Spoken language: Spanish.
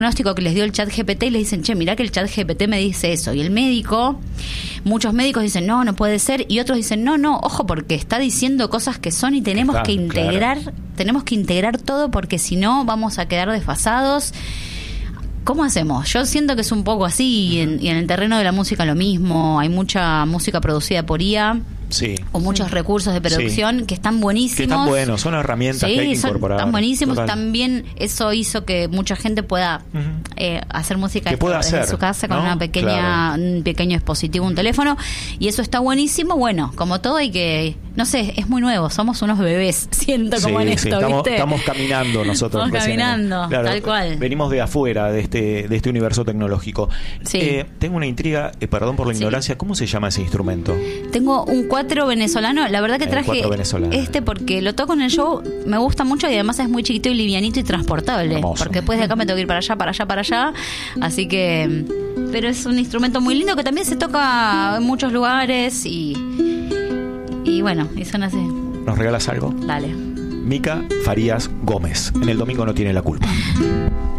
diagnóstico que les dio el ChatGPT y les dicen, che, mirá que el ChatGPT me dice eso. Y el médico, muchos médicos dicen, no puede ser. Y otros dicen, no, ojo, porque está diciendo cosas que son y tenemos que integrar todo, porque si no vamos a quedar desfasados. ¿Cómo hacemos? Yo siento que es un poco así, y en el terreno de la música lo mismo. Hay mucha música producida por IA. Sí. O muchos recursos de producción que están buenísimos. Que están buenos, son herramientas que hay que incorporar. Están buenísimos. Total. También eso hizo que mucha gente pueda hacer música desde su casa, ¿no? Con un pequeño dispositivo, un teléfono. Y eso está buenísimo. Bueno, como todo hay que... No sé, es muy nuevo. Somos unos bebés, siento como en esto, ¿viste? Estamos caminando nosotros. Estamos caminando, claro, tal cual. Venimos de afuera de este universo tecnológico. Sí. Tengo una intriga, perdón por la ignorancia. ¿Cómo se llama ese instrumento? Tengo un 4 venezolano. La verdad que traje porque lo toco en el show, me gusta mucho y además es muy chiquito y livianito y transportable. Hermoso. Porque después de acá me tengo que ir para allá. Así que... Pero es un instrumento muy lindo que también se toca en muchos lugares y bueno, y son así. ¿Nos regalas algo? Dale. Mica Farías Gómez, en El Domingo no tiene la culpa.